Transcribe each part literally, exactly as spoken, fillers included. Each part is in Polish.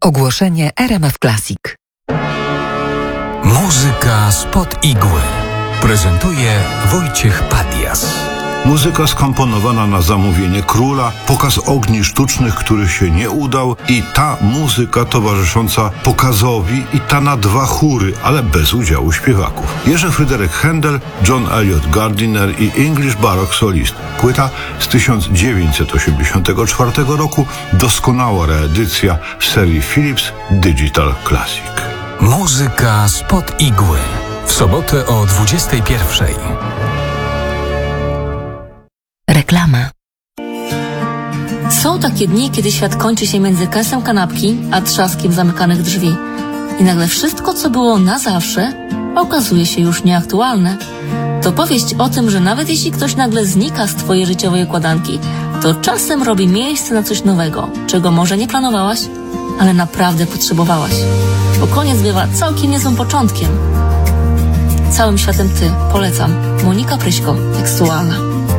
Ogłoszenie R M F Classic. Muzyka spod igły prezentuje Wojciech Padias. Muzyka skomponowana na zamówienie króla, pokaz ogni sztucznych, który się nie udał i ta muzyka towarzysząca pokazowi i ta na dwa chóry, ale bez udziału śpiewaków. Jerzy Fryderyk Händel, John Eliot Gardiner i English Baroque Solist. Płyta z tysiąc dziewięćset osiemdziesiątego czwartego roku, doskonała reedycja w serii Philips Digital Classic. Muzyka spod igły w sobotę o dwudziestej pierwszej. Reklama. Są takie dni, kiedy świat kończy się między kęsem kanapki a trzaskiem zamykanych drzwi. I nagle wszystko, co było na zawsze, okazuje się już nieaktualne. To powieść o tym, że nawet jeśli ktoś nagle znika z twojej życiowej układanki, to czasem robi miejsce na coś nowego, czego może nie planowałaś, ale naprawdę potrzebowałaś. Bo koniec bywa całkiem niezłym początkiem. Całym światem ty. Polecam. Monika Pryśko. Tekstualna.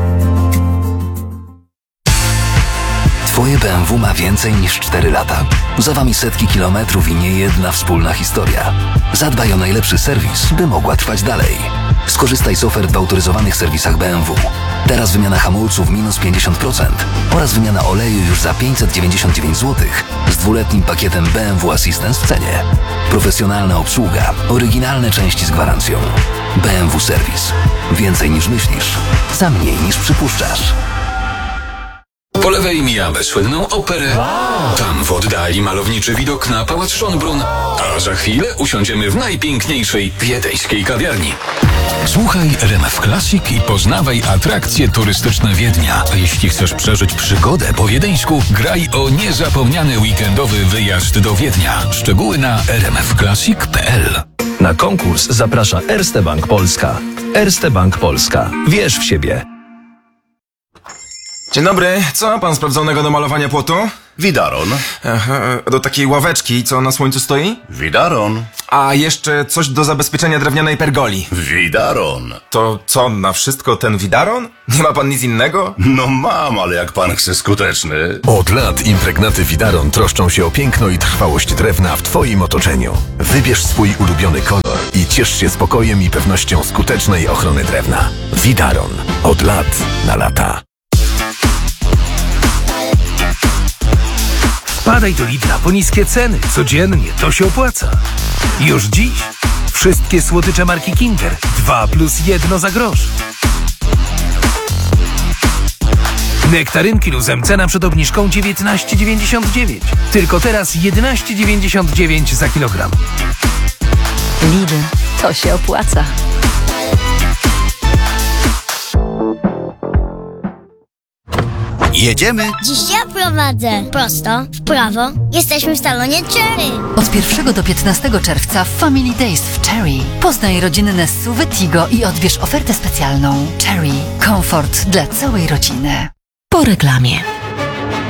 Twoje B M W ma więcej niż cztery lata. Za wami setki kilometrów i nie jedna wspólna historia. Zadbaj o najlepszy serwis, by mogła trwać dalej. Skorzystaj z ofert w autoryzowanych serwisach B M W. Teraz wymiana hamulców minus pięćdziesiąt procent oraz wymiana oleju już za pięćset dziewięćdziesiąt dziewięć złotych z dwuletnim pakietem B M W Assistance w cenie. Profesjonalna obsługa, oryginalne części z gwarancją. B M W Serwis. Więcej niż myślisz, za mniej niż przypuszczasz. Po lewej mijamy słynną operę. Tam w oddali malowniczy widok na pałac Schönbrunn. A za chwilę usiądziemy w najpiękniejszej wiedeńskiej kawiarni. Słuchaj R M F Classic i poznawaj atrakcje turystyczne Wiednia. A jeśli chcesz przeżyć przygodę po wiedeńsku, graj o niezapomniany weekendowy wyjazd do Wiednia. Szczegóły na r m f classic kropka p l. Na konkurs zaprasza Erste Bank Polska. Erste Bank Polska. Wierz w siebie. Dzień dobry, co ma pan sprawdzonego do malowania płotu? Widaron. Aha, do takiej ławeczki, co na słońcu stoi? Widaron. A jeszcze coś do zabezpieczenia drewnianej pergoli. Widaron. To co, na wszystko ten widaron? Nie ma pan nic innego? No mam, ale jak pan chce skuteczny. Od lat impregnaty Widaron troszczą się o piękno i trwałość drewna w twoim otoczeniu. Wybierz swój ulubiony kolor i ciesz się spokojem i pewnością skutecznej ochrony drewna. Widaron. Od lat na lata. Wpadaj do Lidla po niskie ceny. Codziennie to się opłaca. Już dziś wszystkie słodycze marki Kinder. Dwa plus jedno za grosz. Nektarynki luzem cena przed obniżką dziewiętnaście dziewięćdziesiąt dziewięć. Tylko teraz jedenaście dziewięćdziesiąt dziewięć za kilogram. Lidl, to się opłaca. Jedziemy? Dziś ja prowadzę. Prosto, w prawo. Jesteśmy w salonie Cherry. Od pierwszego do piętnastego czerwca Family Days w Cherry. Poznaj rodzinne S U V Tigo i odbierz ofertę specjalną. Cherry. Komfort dla całej rodziny. Po reklamie.